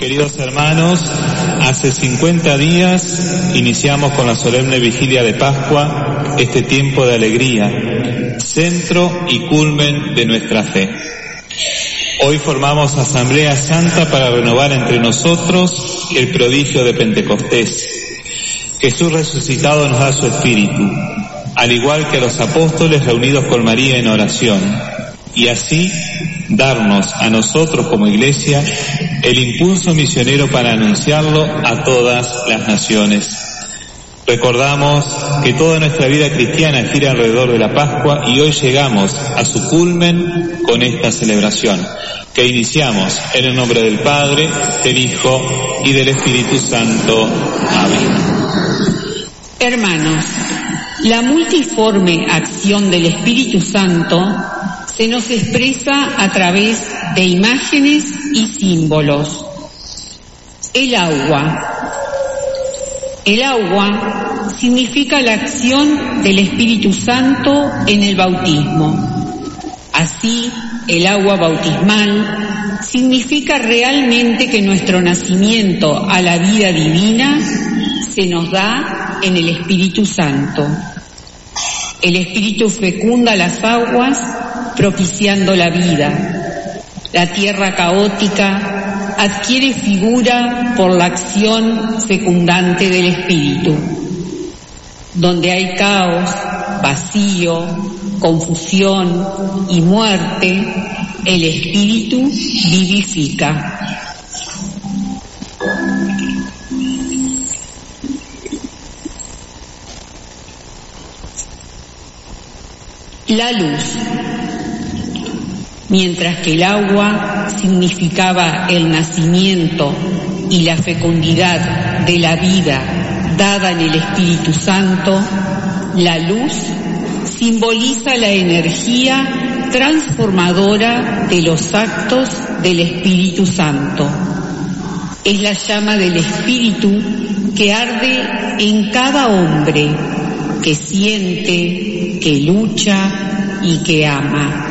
Queridos hermanos, hace 50 días iniciamos con la solemne vigilia de Pascua este tiempo de alegría, centro y culmen de nuestra fe. Hoy formamos Asamblea Santa para renovar entre nosotros el prodigio de Pentecostés. Jesús resucitado nos da su Espíritu, al igual que a los apóstoles reunidos con María en oración, y así darnos a nosotros como Iglesia el impulso misionero para anunciarlo a todas las naciones. Recordamos que toda nuestra vida cristiana gira alrededor de la Pascua y hoy llegamos a su culmen con esta celebración, que iniciamos en el nombre del Padre, del Hijo y del Espíritu Santo. Amén. Hermanos, la multiforme acción del Espíritu Santo se nos expresa a través de imágenes y símbolos. El agua. El agua significa la acción del Espíritu Santo en el bautismo. Así, el agua bautismal significa realmente que nuestro nacimiento a la vida divina se nos da en el Espíritu Santo. El Espíritu fecunda las aguas, propiciando la vida. La tierra caótica adquiere figura por la acción fecundante del Espíritu. Donde hay caos, vacío, confusión y muerte, el Espíritu vivifica. La luz. Mientras que el agua significaba el nacimiento y la fecundidad de la vida dada en el Espíritu Santo, la luz simboliza la energía transformadora de los actos del Espíritu Santo. Es la llama del Espíritu que arde en cada hombre, que siente, que lucha y que ama.